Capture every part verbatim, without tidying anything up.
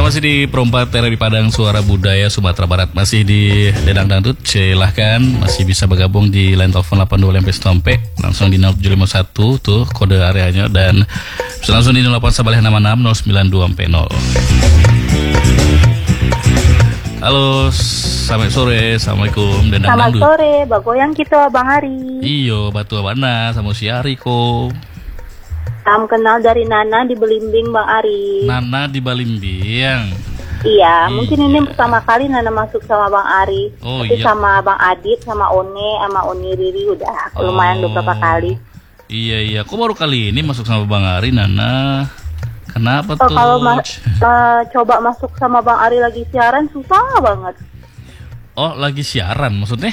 masih di Perempat T R di Padang Suara Budaya Sumatera Barat. Masih di Dedang Dangdut. Silahkan masih bisa bergabung di line telepon delapan dua sampai Stompe. Langsung di nol tujuh lima satu tuh kode areanya. Dan bisa langsung di nol delapan Sabaleh enam enam nol sembilan dua sampai nol. Halo, selamat sore. Assalamualaikum. Dedang Selamat Dangdut. sore, bagoyang kita Bang Ari. Iyo, batu abana sama si Ari ko. Salam kenal dari Nana di Belimbing Bang Ari. Nana di Balimbing. Iya, Iya. mungkin ini pertama kali Nana masuk sama Bang Ari. Oh, Tapi iya. sama Bang Adit, sama One, sama Oni Riri udah lumayan beberapa kali. Iya iya, kok baru kali ini masuk sama Bang Ari, Nana? Kenapa Oh, tuh? kalau ma- uh, coba masuk sama Bang Ari lagi siaran susah banget. Oh, lagi siaran maksudnya?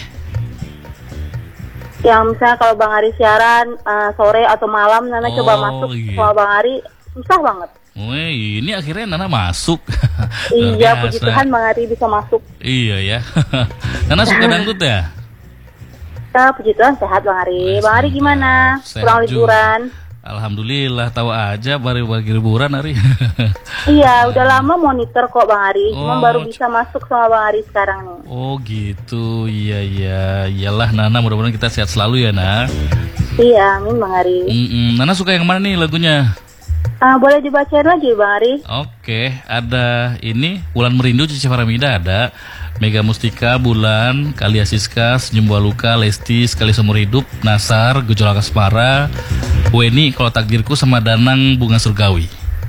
Yang misalnya kalau Bang Ari siaran uh, sore atau malam, Nana Oh, coba masuk iya. gitu. sama Bang Ari susah banget. Wih, ini akhirnya Nana masuk. Luar Iya, biasa. puji Tuhan Bang Ari bisa masuk. Iya ya. Nana suka dangdut ya? Ya, puji Tuhan sehat Bang Ari. Bang Ari gimana? Sehat Pulang juga. liburan? Alhamdulillah, tahu aja baru bagi liburan Ari. Iya, udah lama monitor kok Bang Ari. Cuma Oh, baru bisa masuk sama Bang Ari sekarang nih. Oh gitu, iya iya. Iyalah Nana, mudah-mudahan kita sehat selalu ya, Nak. Iya, amin Bang Ari. Mm-mm. Nana suka yang mana nih lagunya? Ah, boleh dibacain lagi Bang Ari? Oke, ada ini Bulan Merindu Cici Faramida, ada Mega Mustika, Bulan, Kalia Siska, Senyum Buah Luka, Lesti, Sekali Seumur Hidup, Nasar, Gejolak Asmara, Weni, Kalau Takdirku, sama Danang Bunga Surgawi.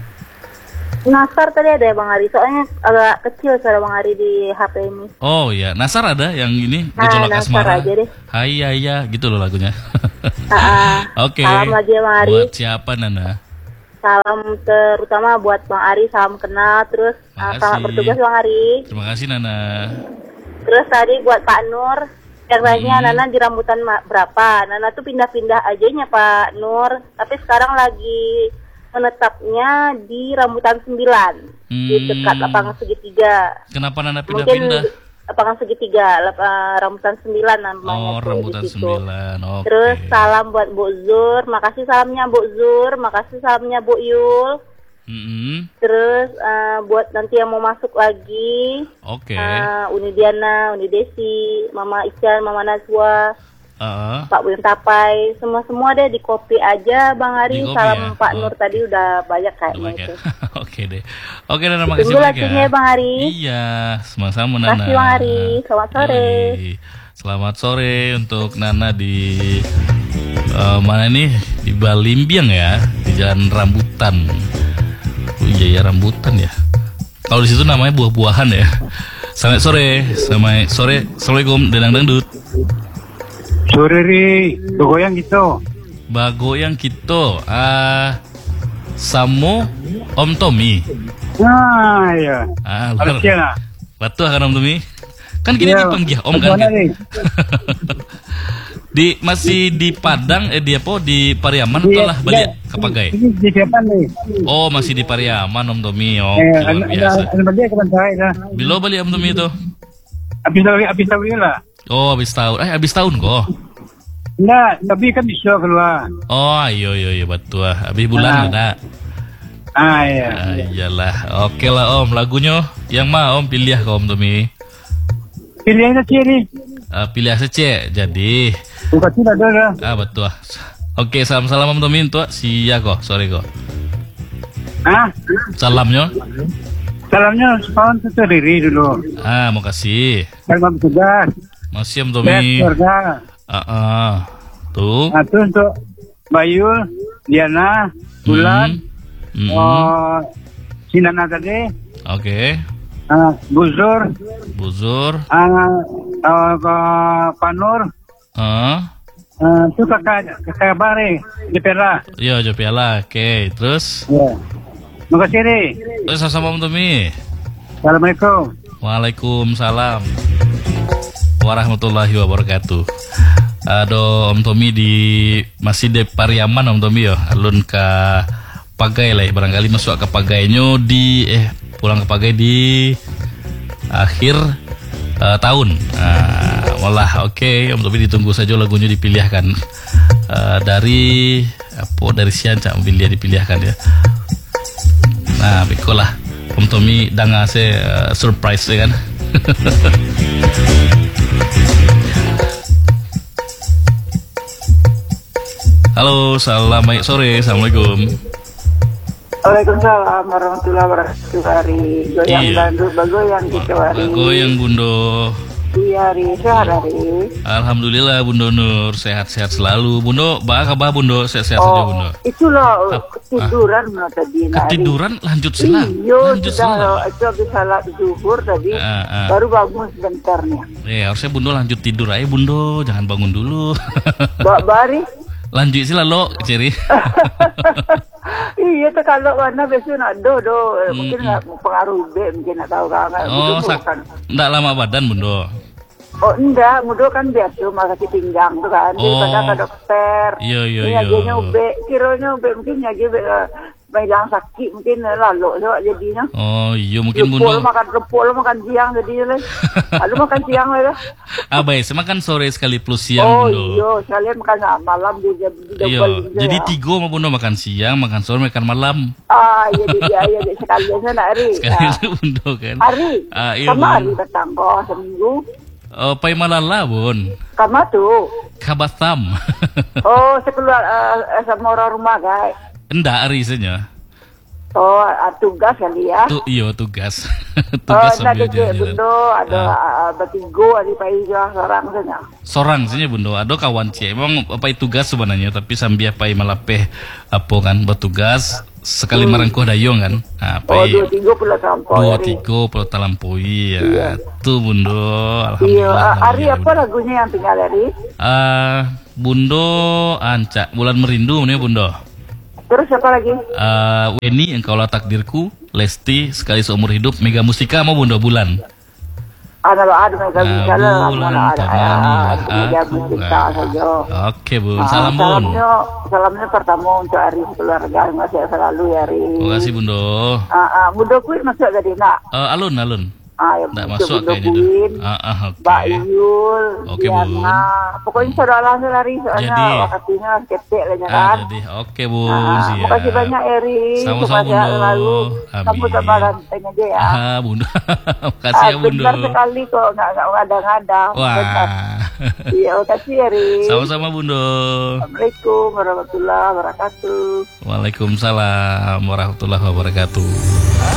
Nasar tadi ada ya Bang Ari, soalnya agak kecil suara Bang Ari di H P ini. Oh ya, Nasar ada yang ini Ah, Gejolak Nasar Asmara. aja deh. Hai ya ya, gitu loh lagunya. Ah, ah. Oke. Salam lagi ya Bang Ari. Buat siapa Nana? Salam terutama buat Bang Ari, salam kenal. Terus ah, Makasih. selamat bertugas Bang Ari. Terima kasih Nana. Terus tadi buat Pak Nur, yang tanya Hmm. Nana di rambutan ma- berapa? Nana tuh pindah-pindah ajanya Pak Nur, tapi sekarang lagi menetapnya di rambutan sembilan, di Hmm. dekat lapangan segitiga. Kenapa Nana Mungkin pindah-pindah? lapangan segitiga, lap- eh, rambutan sembilan namanya. Oh, tuh, rambutan di situ. sembilan. Oke. Terus salam buat Bu Zur, makasih salamnya Bu Zur, makasih salamnya Bu Yul. Mm-mm. Terus eh, buat nanti yang mau masuk lagi, Oke. eh, Uni Diana, Uni Desi, Mama Ican, Mama Najwa, Heeh. Pak William Tapai, semua-semua deh di copy aja Bang Ari. Di copy Salam ya? Pak Oh. Nur tadi udah banyak Udah kayaknya banyak. itu. Oke deh. Oke Nana, makasih Tunggu banyak lagunya ya. ya Bang Ari. Iya, sama-sama Nana. Makasih Bang Ari. Selamat sore. Yoi. Selamat sore untuk Nana di eh, mana nih? Di Balimbing ya, di Jalan Rambutan. Oh iya ya, rambutan ya. Kalau di situ namanya buah-buahan ya. Selamat sore, selamat sore. Assalamualaikum, Dedang Dangdut. Sore ri, bergoyang gitu. Bagoyang Kito, ah Samo Om Tommy. Nah, ya. Ah, Harusnya lah. Batu kan Om Tommy. Kan gini Iya, dipanggil Om kan. bagaimana kan? nih? Di masih di Padang eh di apa di Pariaman atau lah balik ke Pagai. Ini di depan nih. Oh, masih di Pariaman Om Tommy. Oh, Eh, luar ada biasa. ada ada dia kapan saya lah. Bilo balik Om Tommy itu. Habis tahun habis tahun ini lah. Oh, habis tahun. Eh, habis tahun kok. Enggak, tapi kan bisa keluar. Oh, iya iya iya betul. Habis bulan Nah. ada. Ah, ya. Ah, iyalah. Oke lah Om, lagunya yang mah Om pilih ke Om Tommy. Pilihannya ciri. Ah, pilih saja. Jadi Bukan tidak ada lah. ah betul. Oke, salam-salam Om Tommy tuh. Siya kok, sorry kok. Ah, Salamnya. salamnya sepahun itu diri dulu. Ah, mau kasih. Salam tugas. Masih Om Sehat Tommy. keluarga. Ah, ah. Tuh. Nah, itu untuk Bayul, Diana, Bulan, Hmm. Hmm. oh, Sinana tadi, Oke. uh, Buzur, Buzur. uh, uh, ke Panur, Ah. uh, itu kakak kakak Bare di Pera. Iya, jawab piala. Oke, terus. Ya. Terima kasih nih. Terus sama Om Tommy. Assalamualaikum. Waalaikumsalam warahmatullahi wabarakatuh. Aduh Om Tommy di masih di Pariaman Om Tommy ya, alun ke Pagai lah, barangkali masuk ke Pagainya di eh pulang ke Pagai di akhir eh, tahun. Nah, malah oke Om Tommy ditunggu saja lagunya dipilihkan Eh, dari apa dari Sian Cak mobil dia dipilihkan ya. Nah, bekolah Om Om Tommy danga se uh, surprise ya kan. Halo, selamat sore, assalamualaikum. Waalaikumsalam warahmatullahi wabarakatuh. Hari goyang Iya. bandut bagoyang gitu hari. Goyang Bundo. Iya hari sehat hari. Alhamdulillah Bundo Nur sehat-sehat selalu. Bundo, bah kabar Bundo sehat-sehat saja Bundo. Itu loh Ap- ketiduran ah. tadi. Nah, Ketiduran lanjut silang. Iyo Lanjut sudah silang. loh. Itu habis salat zuhur tadi. Ah, ah. Baru bangun sebentar nih. Eh, harusnya Bundo lanjut tidur aja Bundo, jangan bangun dulu. Mbak Bari. Lanjut sih lah lo, Ciri. Iya tuh kalau warna biasa nak do do Hmm, mungkin nggak pengaruh B mungkin nak tahu kan. Oh, Gitu sak kan. enggak lama badan Bundo. Oh enggak, mudo kan biasa mah sakit pinggang tuh kan. Jadi Oh. pada ke dokter. Iya, iya, Ini iya. aja ube, kiranya ube mungkin aja ube bilang sakit mungkin lalu so jadinya. Oh, iya mungkin Repul Bundo. makan repul makan siang jadinya lah. Lalu makan siang lah. Ah, baik, saya makan sore sekali plus siang Oh Bundo. iya, sekalian makan malam di di Iya, double gitu jadi ya. tiga mah Bundo makan siang, makan sore, makan malam. Ah iya jadi iya jadi sekalian sana hari. Sekali Ah. itu Bundo kan. Hari. Ah, iya, Sama Bun. hari bertanggo seminggu. Oh, pai malala Bun. Kamu tuh. Kabatam. Oh, sekeluar uh, sama orang rumah guys. Enggak arisnya. Oh, ah, tugas kali ya. Tuh, iya tugas. Oh, tugas ada sambil kecil jalan-jalan. bundo, ada ah. betigo, ada paiga, seorang saja. Sorang saja Bundo, ada kawan cie. Emang apa itu tugas sebenarnya, tapi sambil pai malapeh apa kan bertugas sekali Hmm. marangkuh dayong kan. Nah, Oh, pai dua tiga puluh sampai. dua tiga puluh talampui ya. Iya. Tuh Bundo, Iya, alhamdulillah. ah, Ari alhamdulillah, apa Bundo. lagunya yang tinggal Ari? Ah, Bundo ancak bulan merindu nih Bundo. Terus apa lagi? Ah, Weni engkaulah takdirku, Lesti sekali seumur hidup, Mega Mustika mau Bundo bulan. Ada lo ada mereka Ah, bisa lah, bulan mana ada temanilah ada aku. kita Ah, saja. Oke Bun, Ah, salam Bun. Salamnya, salamnya pertama untuk Ari keluarga, masih selalu ya Ari. Terima kasih Bundo. Ah, ah, muda kuih masuk tadi nak. Eh, alun alun. Ah, yang Nggak masuk masuk muda kayaknya tuh. kuih. Ah, ah, oke. Mbak Yul, Oke, Bun. Diana, pokoknya saudara lari soalnya Jadi. waktunya ketek lah Ah, kan. jadi oke Bun, Ah, siap. makasih banyak Eri, Sama-sama, semoga Bun. selalu kamu Amin. sama ranteng aja ya. Ah, Bun. Makasih Ah, ya Bun. bentar sekali kok nggak nggak ngadang-ngadang. Bentar. Wah. Iya, makasih Eri. Sama-sama Bun. Assalamualaikum warahmatullahi wabarakatuh. Waalaikumsalam warahmatullahi wabarakatuh.